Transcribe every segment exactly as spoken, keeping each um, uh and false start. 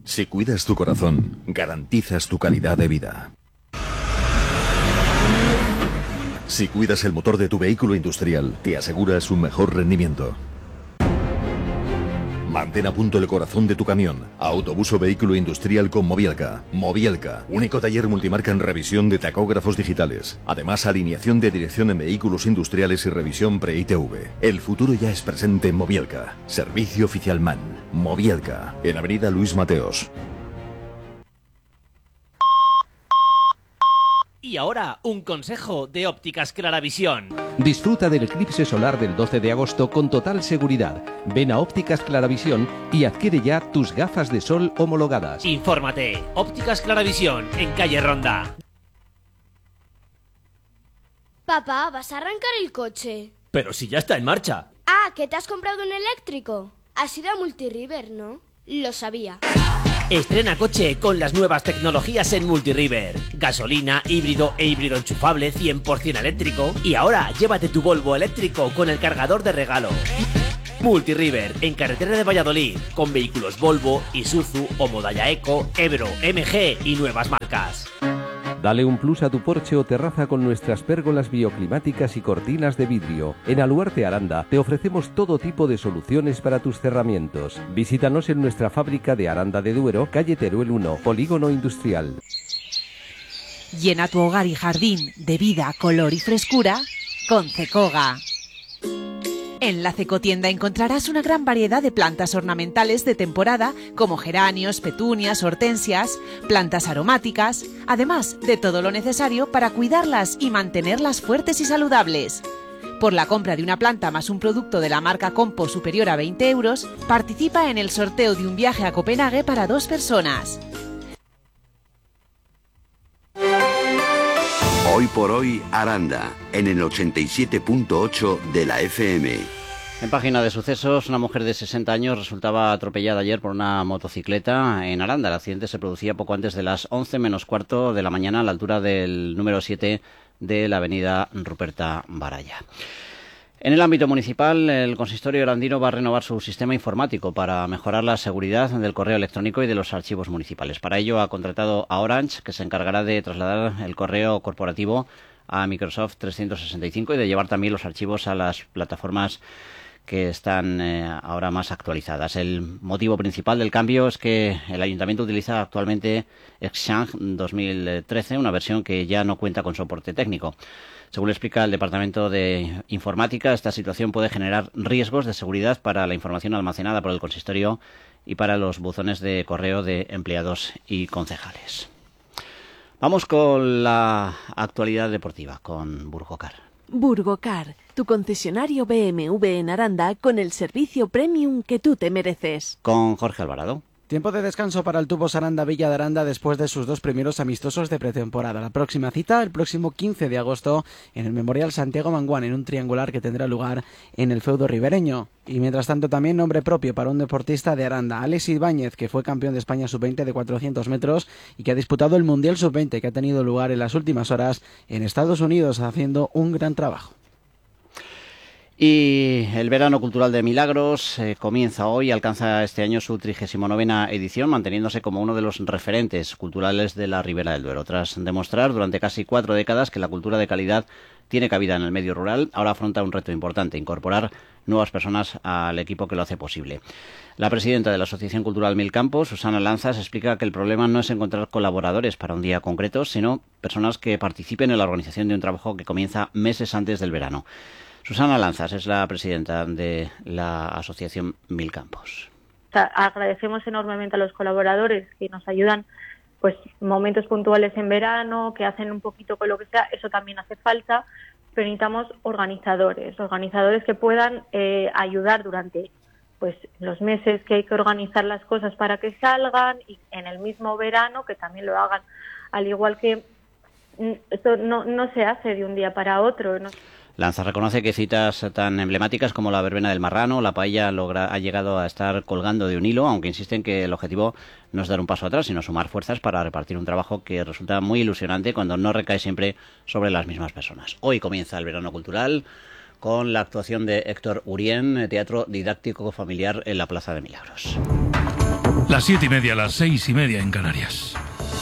Si cuidas tu corazón, garantizas tu calidad de vida. Si cuidas el motor de tu vehículo industrial, te aseguras un mejor rendimiento. Mantén a punto el corazón de tu camión. Autobús o vehículo industrial con Mobielka. Mobielka, único taller multimarca en revisión de tacógrafos digitales. Además, alineación de dirección en vehículos industriales y revisión pre-I T V. El futuro ya es presente en Mobielka. Servicio oficial MAN. Mobielka, en Avenida Luis Mateos. Y ahora, un consejo de Ópticas Claravisión. Disfruta del eclipse solar del doce de agosto con total seguridad. Ven a Ópticas Claravisión y adquiere ya tus gafas de sol homologadas. Infórmate. Ópticas Claravisión, en calle Ronda. Papá, ¿vas a arrancar el coche? Pero si ya está en marcha. Ah, ¿que te has comprado un eléctrico? Has ido a Multiriver, ¿no? Lo sabía. Estrena coche con las nuevas tecnologías en Multiriver. Gasolina, híbrido e híbrido enchufable cien por ciento eléctrico. Y ahora llévate tu Volvo eléctrico con el cargador de regalo. Multiriver, en carretera de Valladolid, con vehículos Volvo, Isuzu o Modaya Eco, Ebro, M G y nuevas marcas. Dale un plus a tu porche o terraza con nuestras pérgolas bioclimáticas y cortinas de vidrio. En Aluarte Aranda te ofrecemos todo tipo de soluciones para tus cerramientos. Visítanos en nuestra fábrica de Aranda de Duero, calle Teruel uno, Polígono Industrial. Llena tu hogar y jardín de vida, color y frescura con Cecoga. En la Cecotienda encontrarás una gran variedad de plantas ornamentales de temporada como geranios, petunias, hortensias, plantas aromáticas, además de todo lo necesario para cuidarlas y mantenerlas fuertes y saludables. Por la compra de una planta más un producto de la marca Compo superior a veinte euros, participa en el sorteo de un viaje a Copenhague para dos personas. Hoy por hoy, Aranda, en el ochenta y siete punto ocho de la F M. En página de sucesos, una mujer de sesenta años resultaba atropellada ayer por una motocicleta en Aranda. El accidente se producía poco antes de las once menos cuarto de la mañana a la altura del número siete de la avenida Ruperta Baralla. En el ámbito municipal, el consistorio arandino va a renovar su sistema informático para mejorar la seguridad del correo electrónico y de los archivos municipales. Para ello ha contratado a Orange, que se encargará de trasladar el correo corporativo a Microsoft trescientos sesenta y cinco y de llevar también los archivos a las plataformas que están eh, ahora más actualizadas. El motivo principal del cambio es que el Ayuntamiento utiliza actualmente Exchange dos mil trece, una versión que ya no cuenta con soporte técnico. Según explica el Departamento de Informática, esta situación puede generar riesgos de seguridad para la información almacenada por el consistorio y para los buzones de correo de empleados y concejales. Vamos con la actualidad deportiva, con Burgocar. Burgocar, tu concesionario B M W en Aranda con el servicio premium que tú te mereces. Con Jorge Alvarado. Tiempo de descanso para el Tubos Aranda Villa de Aranda después de sus dos primeros amistosos de pretemporada. La próxima cita, el próximo quince de agosto, en el Memorial Santiago Manguán, en un triangular que tendrá lugar en el feudo ribereño. Y mientras tanto también nombre propio para un deportista de Aranda, Alex Ibáñez, que fue campeón de España sub veinte de cuatrocientos metros y que ha disputado el Mundial sub veinte que ha tenido lugar en las últimas horas en Estados Unidos, haciendo un gran trabajo. Y el Verano Cultural de Milagros eh, comienza hoy, alcanza este año su trigésima novena edición, manteniéndose como uno de los referentes culturales de la Ribera del Duero. Tras demostrar durante casi cuatro décadas que la cultura de calidad tiene cabida en el medio rural, ahora afronta un reto importante: incorporar nuevas personas al equipo que lo hace posible. La presidenta de la Asociación Cultural Mil Campos, Susana Lanzas, explica que el problema no es encontrar colaboradores para un día concreto, sino personas que participen en la organización de un trabajo que comienza meses antes del verano. Susana Lanzas es la presidenta de la Asociación Mil Campos. Agradecemos enormemente a los colaboradores que nos ayudan, pues momentos puntuales en verano, que hacen un poquito con lo que sea, eso también hace falta, pero necesitamos organizadores, organizadores que puedan eh, ayudar durante pues los meses que hay que organizar las cosas para que salgan, y en el mismo verano que también lo hagan, al igual que esto no, no se hace de un día para otro, ¿no? Lanza reconoce que citas tan emblemáticas como la verbena del marrano, la paella, logra, ha llegado a estar colgando de un hilo, aunque insiste en que el objetivo no es dar un paso atrás, sino sumar fuerzas para repartir un trabajo que resulta muy ilusionante cuando no recae siempre sobre las mismas personas. Hoy comienza el verano cultural con la actuación de Héctor Urien, teatro didáctico familiar en la Plaza de Milagros. Las siete y media, las seis y media en Canarias.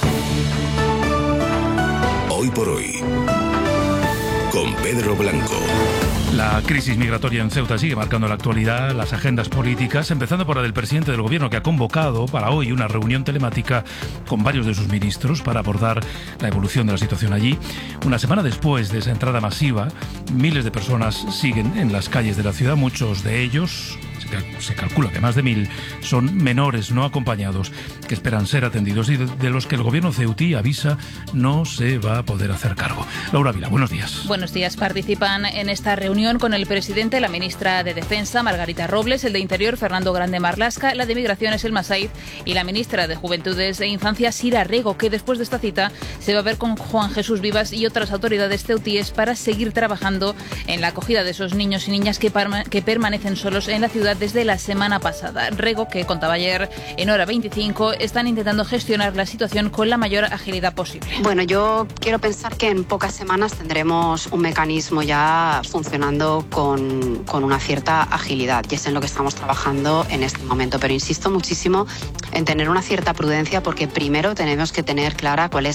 Hoy por hoy, con Pedro Blanco. La crisis migratoria en Ceuta sigue marcando la actualidad, las agendas políticas, empezando por la del presidente del gobierno, que ha convocado para hoy una reunión telemática con varios de sus ministros para abordar la evolución de la situación allí. Una semana después de esa entrada masiva, miles de personas siguen en las calles de la ciudad, muchos de ellos, se calcula que más de mil, son menores no acompañados que esperan ser atendidos y de, de los que el gobierno ceutí avisa no se va a poder hacer cargo. Laura Vila, buenos días. Buenos días. Participan en esta reunión con el presidente, la ministra de Defensa, Margarita Robles, el de Interior, Fernando Grande Marlaska, la de Migraciones, Elma Said, y la ministra de Juventudes e Infancia, Sira Rego, que después de esta cita se va a ver con Juan Jesús Vivas y otras autoridades ceutíes para seguir trabajando en la acogida de esos niños y niñas que, parma, que permanecen solos en la ciudad desde la semana pasada. Rego, que contaba ayer en Hora veinticinco, están intentando gestionar la situación con la mayor agilidad posible. Bueno, yo quiero pensar que en pocas semanas tendremos un mecanismo ya funcionando con, con una cierta agilidad, y es en lo que estamos trabajando en este momento. Pero insisto muchísimo en tener una cierta prudencia, porque primero tenemos que tener clara cuál es